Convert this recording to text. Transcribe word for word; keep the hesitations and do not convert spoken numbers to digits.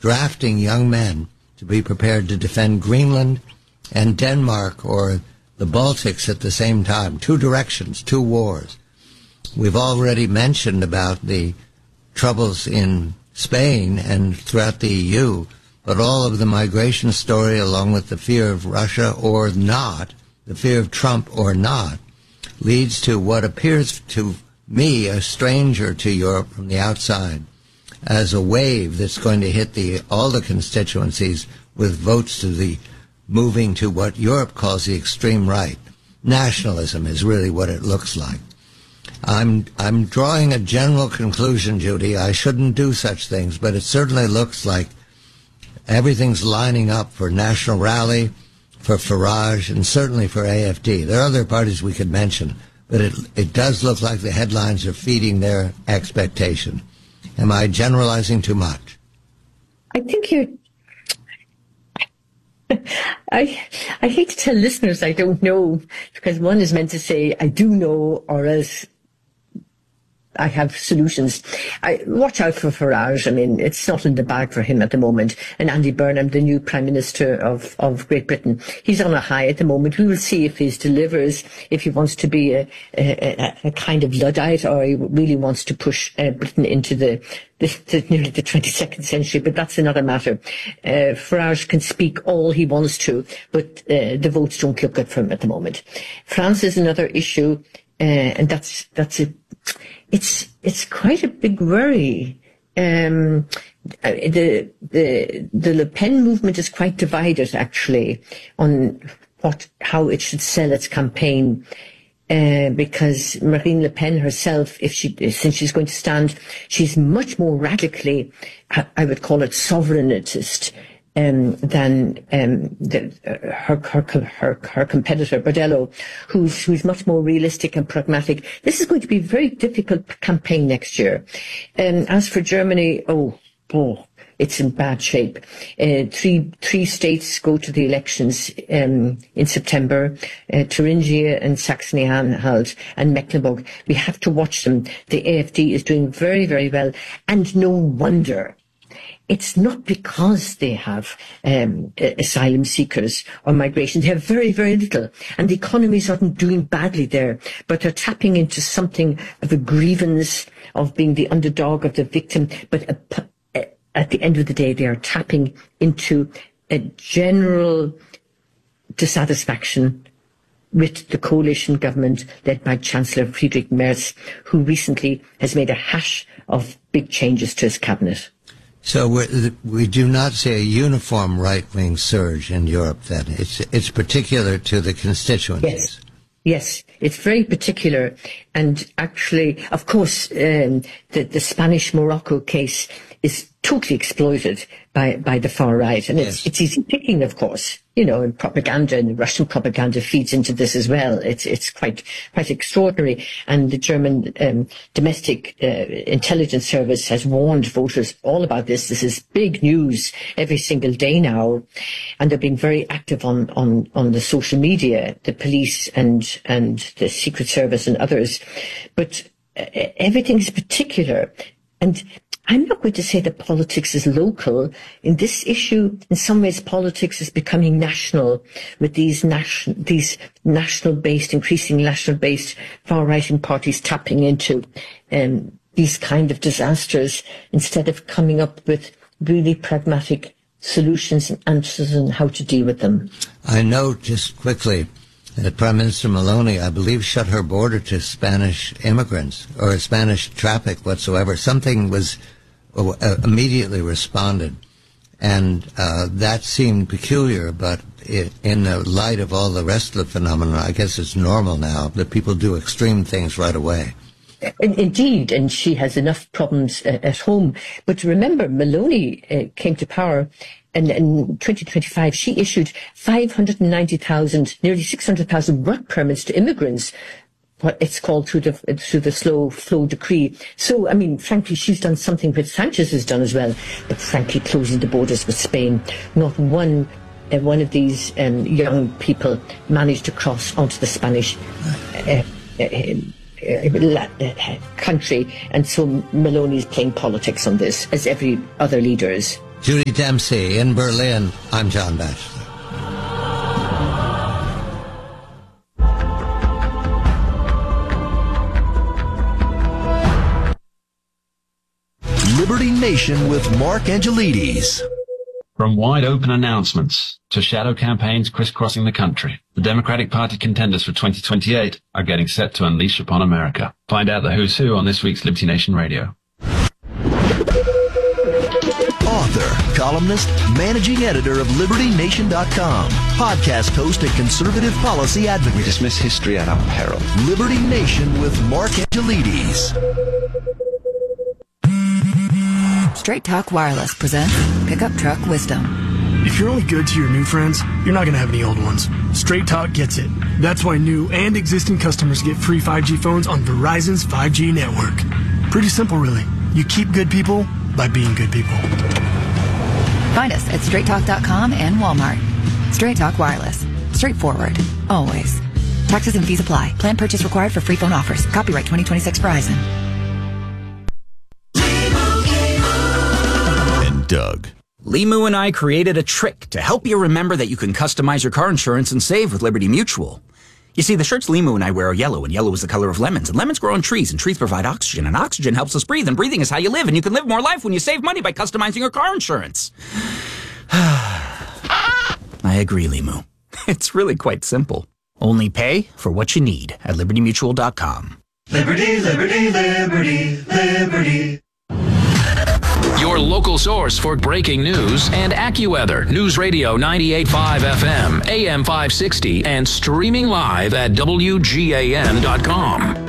drafting young men to be prepared to defend Greenland and Denmark or the Baltics at the same time. Two directions, two wars. We've already mentioned about the troubles in Spain and throughout the E U, but all of the migration story, along with the fear of Russia or not, the fear of Trump or not, leads to what appears to me, a stranger to Europe from the outside, as a wave that's going to hit the all the constituencies with votes to the moving to what Europe calls the extreme right. Nationalism is really what it looks like. I'm I'm drawing a general conclusion, Judy. I shouldn't do such things, but it certainly looks like everything's lining up for National Rally, for Farage, and certainly for A F D. There are other parties we could mention, but it it does look like the headlines are feeding their expectation. Am I generalizing too much? I think you're... I I hate to tell listeners I don't know, because one is meant to say I do know, or else I have solutions. I watch out for Farage. I mean, it's not in the bag for him at the moment. And Andy Burnham, the new Prime Minister of, of Great Britain, he's on a high at the moment. We will see if he delivers, if he wants to be a, a, a kind of Luddite, or he really wants to push uh, Britain into the, the, the nearly the twenty-second century. But that's another matter. Uh, Farage can speak all he wants to, but uh, the votes don't look good for him at the moment. France is another issue, uh, and that's that's a It's it's quite a big worry. Um, the the the Le Pen movement is quite divided, actually, on what how it should sell its campaign, uh, because Marine Le Pen herself, if she since she's going to stand, she's much more radically, I would call it, sovereignist. Um, than um, the, uh, her, her her her competitor Bordello, who's who's much more realistic and pragmatic. This is going to be a very difficult campaign next year. Um, as for Germany, oh, oh, it's in bad shape. Uh, three three states go to the elections um, in September: uh, Thuringia and Saxony-Anhalt and Mecklenburg. We have to watch them. The A F D is doing very very well, and no wonder. It's not because they have um, asylum seekers or migration. They have very, very little. And the economies aren't doing badly there, but they're tapping into something of a grievance of being the underdog of the victim. But uh, at the end of the day, they are tapping into a general dissatisfaction with the coalition government led by Chancellor Friedrich Merz, who recently has made a hash of big changes to his cabinet. So we're, we do not see a uniform right-wing surge in Europe, then. It's, it's particular to the constituencies. Yes, yes, it's very particular. And actually, of course, um, the, the Spanish-Morocco case is totally exploited by, by the far right. And yes. it's, it's easy picking, of course. You know, and propaganda, and Russian propaganda feeds into this as well. It's it's quite quite extraordinary. And the German um, domestic uh, intelligence service has warned voters all about this. This is big news every single day now, and they're being very active on on on the social media, the police and and the Secret Service and others. But uh, everything is particular, and I'm not going to say that politics is local. In this issue, in some ways, politics is becoming national, with these national, these national-based, increasing national-based far-right parties tapping into um, these kind of disasters instead of coming up with really pragmatic solutions and answers on how to deal with them. I know, just quickly, that Prime Minister Meloni, I believe, shut her border to Spanish immigrants or Spanish traffic whatsoever. Something was uh, immediately responded, and uh, that seemed peculiar, but it, in the light of all the rest of the phenomenon, I guess it's normal now that people do extreme things right away. Indeed, and she has enough problems uh, at home. But remember, Meloni uh, came to power, and in twenty twenty-five she issued five hundred ninety thousand, nearly six hundred thousand work permits to immigrants. What it's called through the through the slow flow decree. So, I mean, frankly, she's done something that Sanchez has done as well. But frankly, closing the borders with Spain, not one uh, one of these um, young people managed to cross onto the Spanish Uh, uh, country, and so Meloni is playing politics on this, as every other leader is. Judy Dempsey in Berlin, I'm John Batchelor. Liberty Nation with Mark Angelides. From wide-open announcements to shadow campaigns crisscrossing the country, the Democratic Party contenders for twenty twenty-eight are getting set to unleash upon America. Find out the who's who on this week's Liberty Nation Radio. Author, columnist, managing editor of Liberty Nation dot com, podcast host and conservative policy advocate. We dismiss history at our peril. Liberty Nation with Mark Angelides. Straight Talk Wireless presents Pickup Truck Wisdom. If you're only good to your new friends, you're not going to have any old ones. Straight Talk gets it. That's why new and existing customers get free five G phones on Verizon's five G network. Pretty simple, really. You keep good people by being good people. Find us at straight talk dot com and Walmart. Straight Talk Wireless. Straightforward. Always. Taxes and fees apply. Plan purchase required for free phone offers. Copyright twenty twenty-six Verizon. Doug. Limu and I created a trick to help you remember that you can customize your car insurance and save with Liberty Mutual. You see, the shirts Limu and I wear are yellow, and yellow is the color of lemons, and lemons grow on trees, and trees provide oxygen, and oxygen helps us breathe, and breathing is how you live, and you can live more life when you save money by customizing your car insurance. I agree, Limu. It's really quite simple. Only pay for what you need at liberty mutual dot com. Liberty, liberty, liberty, liberty. Your local source for breaking news and AccuWeather. News Radio ninety-eight point five F M, A M five sixty, and streaming live at W G A N dot com.